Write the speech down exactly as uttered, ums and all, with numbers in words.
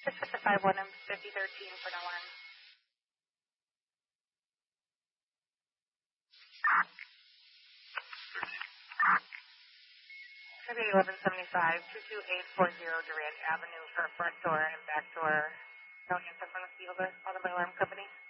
Just hit the five one and fifty thirteen for an alarm. Okay, eleven seventy-five, two two eight four zero Durant Avenue for front door and back door. No answer from the field automobile alarm company.